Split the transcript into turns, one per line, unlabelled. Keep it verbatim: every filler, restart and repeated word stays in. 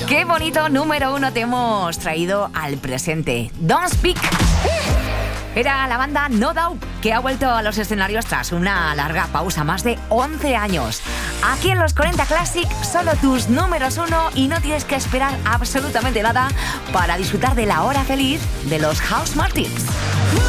Qué bonito número uno te hemos traído al presente. Don't Speak. Era la banda No Doubt, que ha vuelto a los escenarios tras una larga pausa, más de once años. Aquí en los cuarenta Classic, solo tus números uno y no tienes que esperar absolutamente nada para disfrutar de la hora feliz de los House Martins.